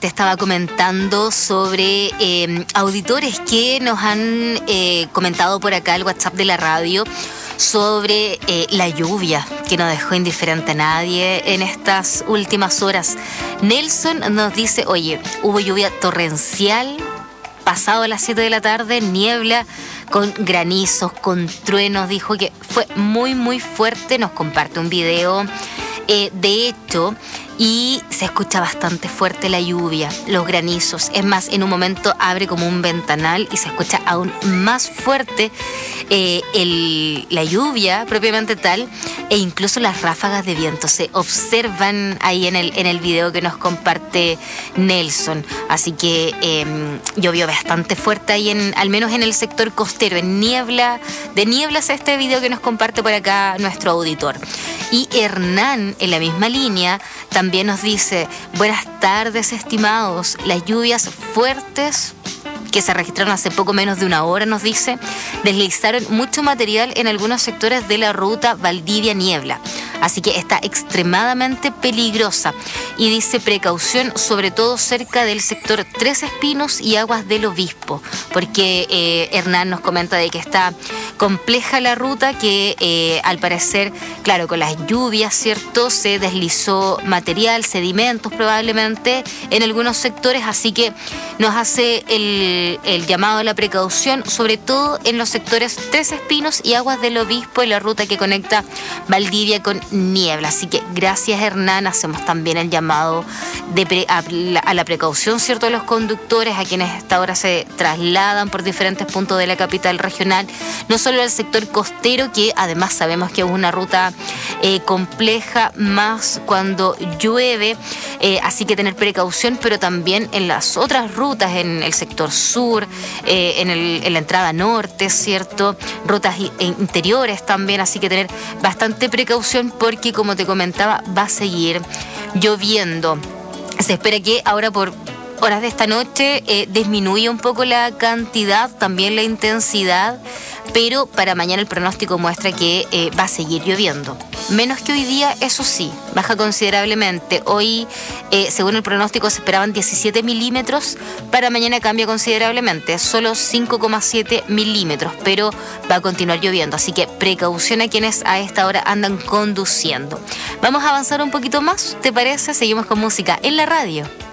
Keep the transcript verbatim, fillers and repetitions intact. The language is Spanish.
te estaba comentando sobre eh, auditores que nos han eh, comentado por acá el WhatsApp de la radio sobre eh, la lluvia que no dejó indiferente a nadie en estas últimas horas. Nelson nos dice, oye, hubo lluvia torrencial pasado las siete de la tarde, niebla con granizos, con truenos, dijo que fue muy muy fuerte, nos comparte un video eh, de hecho, y se escucha bastante fuerte la lluvia, los granizos. Es más, en un momento abre como un ventanal y se escucha aún más fuerte eh, el, la lluvia propiamente tal, e incluso las ráfagas de viento se observan ahí en el, en el video que nos comparte Nelson. Así que eh, llovió bastante fuerte ahí, en, al menos en el sector costero, en niebla, de nieblas este video que nos comparte por acá nuestro auditor. Y Hernán, en la misma línea, también nos dice, buenas tardes, estimados. Las lluvias fuertes que se registraron hace poco menos de una hora, nos dice, deslizaron mucho material en algunos sectores de la ruta Valdivia-Niebla. Así que está extremadamente peligrosa. Y dice, precaución, sobre todo cerca del sector Tres Espinos y Aguas del Obispo. Porque eh, Hernán nos comenta de que está compleja la ruta, que eh, al parecer, claro, con las lluvias, ¿cierto? Se deslizó material, sedimentos probablemente en algunos sectores. Así que nos hace el, el llamado a la precaución, sobre todo en los sectores Tres Espinos y Aguas del Obispo, en la ruta que conecta Valdivia con Niebla. Así que gracias, Hernán. Hacemos también el llamado de pre, a, la, a la precaución, ¿cierto?, de los conductores, a quienes a esta hora se trasladan por diferentes puntos de la capital regional, no solo el sector costero, que además sabemos que es una ruta eh, compleja, más cuando llueve, eh, así que tener precaución, pero también en las otras rutas, en el sector sur, eh, en, el, en la entrada norte, ¿cierto?, rutas interiores también, así que tener bastante precaución, porque como te comentaba, va a seguir lloviendo. Se espera que ahora por horas de esta noche eh, disminuya un poco la cantidad, también la intensidad, pero para mañana el pronóstico muestra que eh, va a seguir lloviendo. Menos que hoy día, eso sí, baja considerablemente. Hoy, eh, según el pronóstico, se esperaban diecisiete milímetros, para mañana cambia considerablemente, solo cinco coma siete milímetros, pero va a continuar lloviendo, así que precaución a quienes a esta hora andan conduciendo. Vamos a avanzar un poquito más, ¿te parece? Seguimos con música en la radio.